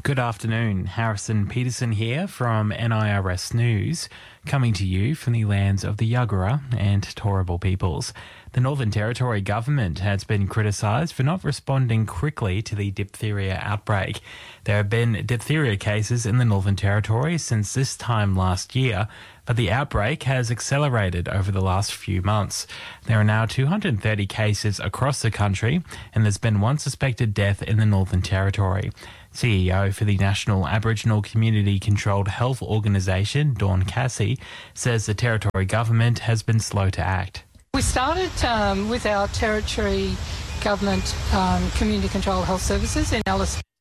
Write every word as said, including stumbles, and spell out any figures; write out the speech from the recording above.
Good afternoon. Harrison Peterson here from N I R S News, coming to you from the lands of the Yagara and Turrbal peoples. The Northern Territory government has been criticised for not responding quickly to the diphtheria outbreak. There have been diphtheria cases in the Northern Territory since this time last year, but the outbreak has accelerated over the last few months. There are now two hundred thirty cases across the country, and there's been one suspected death in the Northern Territory. C E O for the National Aboriginal Community Controlled Health Organisation, Dawn Cassie, says the Territory government has been slow to act. We started um, with our Territory Government um, Community Controlled Health Services in Alice